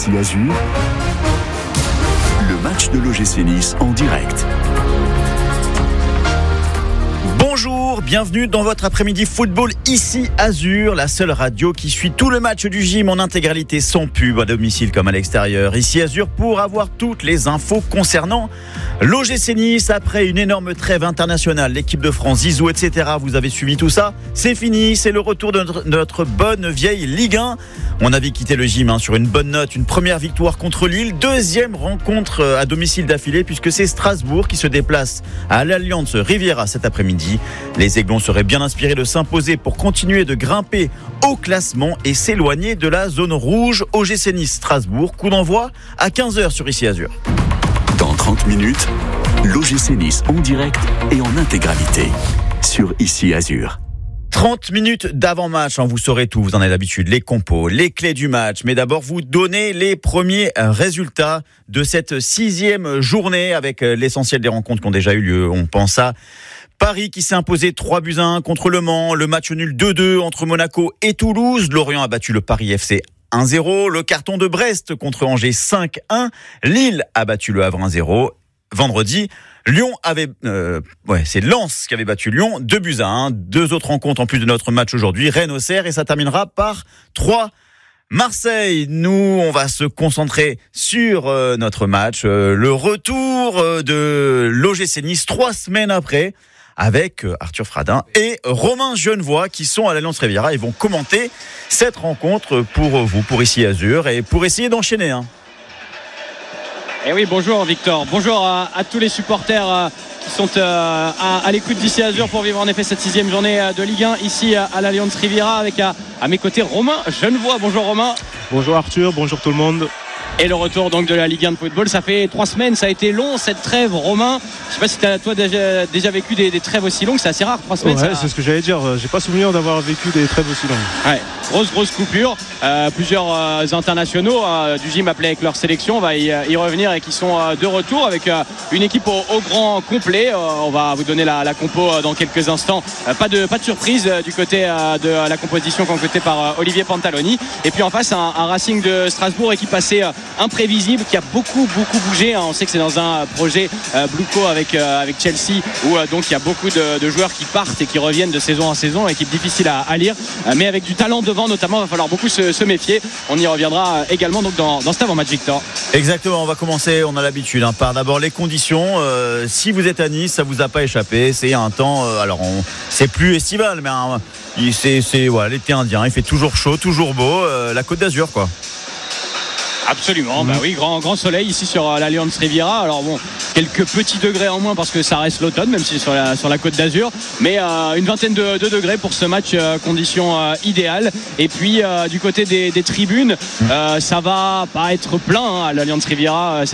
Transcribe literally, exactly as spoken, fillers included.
Ici Azur, le match de l'O G C Nice en direct. Bonjour, bienvenue dans votre après-midi football Ici Azur, la seule radio qui suit tout le match du gym en intégralité sans pub à domicile comme à l'extérieur. Ici Azur pour avoir toutes les infos concernant l'O G C Nice après une énorme trêve internationale, l'équipe de France, Zizou, et cetera. Vous avez suivi tout ça, c'est fini, c'est le retour de notre, de notre bonne vieille Ligue un. On avait quitté le gym hein, sur une bonne note, une première victoire contre Lille, deuxième rencontre à domicile d'affilée puisque c'est Strasbourg qui se déplace à l'Alliance Riviera cet après-midi. Les Aiglons seraient bien inspirés de s'imposer pour continuer de grimper au classement et s'éloigner de la zone rouge. O G C Nice Strasbourg, coup d'envoi à quinze heures sur Ici Azur. Dans trente minutes, l'O G C Nice en direct et en intégralité sur Ici Azur. trente minutes d'avant-match, hein, vous saurez tout, vous en avez l'habitude, les compos, les clés du match. Mais d'abord, vous donnez les premiers résultats de cette sixième journée avec l'essentiel des rencontres qui ont déjà eu lieu. On pense à Paris qui s'est imposé trois buts à un contre Le Mans, le match nul deux deux entre Monaco et Toulouse. Lorient a battu le Paris F C un zéro, le carton de Brest contre Angers cinq un, Lille a battu le Havre un zéro. Vendredi, Lyon avait, euh, ouais, c'est Lens qui avait battu Lyon, deux buts à un. Deux autres rencontres en plus de notre match aujourd'hui, Rennes-Auxerre, et ça terminera par trois. Marseille, nous, on va se concentrer sur euh, notre match, euh, le retour euh, de l'O G C Nice trois semaines après, avec euh, Arthur Fradin et Romain Genevoix qui sont à l'Alliance Riviera et vont commenter cette rencontre pour vous, pour Ici Azur, et pour essayer d'enchaîner. Hein. Eh oui, bonjour Victor, bonjour à, à tous les supporters euh, qui sont euh, à, à l'écoute d'Ici Azur pour vivre en effet cette sixième journée euh, de Ligue un ici euh, à l'Alliance Riviera avec à, à mes côtés Romain Genevoix. Bonjour Romain. Bonjour Arthur, bonjour tout le monde. Et le retour donc de la Ligue un de football, ça fait trois semaines, ça a été long cette trêve. Romain, je sais pas si tu as toi déjà, déjà vécu des, des trêves aussi longues, c'est assez rare, trois semaines. Ouais, ça... c'est ce que j'allais dire, j'ai pas souvenir d'avoir vécu des trêves aussi longues. Ouais, grosse grosse coupure, euh, plusieurs euh, internationaux euh, du gym appelés avec leur sélection, on va y, y revenir et qui sont euh, de retour avec euh, une équipe au, au grand complet. Euh, on va vous donner la, la compo euh, dans quelques instants. Euh, pas de pas de surprise euh, du côté euh, de la composition concoctée par euh, Olivier Pantaloni. Et puis en face un, un Racing de Strasbourg, équipe assez euh, imprévisible, qui a beaucoup beaucoup bougé. On sait que c'est dans un projet euh, Blueco avec euh, avec Chelsea où euh, donc il y a beaucoup de, de joueurs qui partent et qui reviennent de saison en saison. Équipe difficile à, à lire, euh, mais avec du talent devant notamment. Il va falloir beaucoup se, se méfier. On y reviendra également donc dans, dans cet avant-match, Victor. Exactement. On va commencer. On a l'habitude hein, par d'abord les conditions. Euh, si vous êtes à Nice, ça vous a pas échappé. C'est un temps. Euh, alors on, c'est plus estival, mais hein, c'est c'est voilà, l'été indien. Il fait toujours chaud, toujours beau. Euh, la Côte d'Azur, quoi. Absolument, bah oui, grand, grand soleil ici sur l'Alliance Riviera. Alors bon, quelques petits degrés en moins parce que ça reste l'automne, même si c'est sur la, sur la Côte d'Azur. Mais euh, une vingtaine de, de degrés pour ce match, euh, conditions euh, idéales. Et puis euh, du côté des, des tribunes, euh, ça va pas être plein hein, à l'Alliance Riviera.